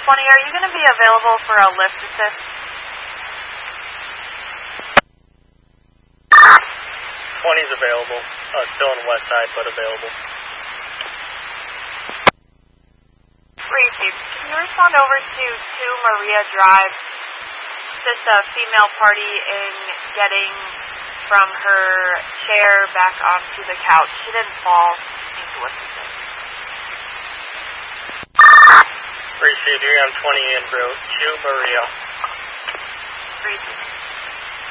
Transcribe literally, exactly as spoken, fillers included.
twenty, are you going to be available for a lift assist? twenty's available. Uh, still on the west side, but available. Receive. Can you respond over to two Maria Drive? Just a female party in getting from her chair back onto the couch. She didn't fall into assistance. Receive. You're on twenty in, bro. two Maria. Receive.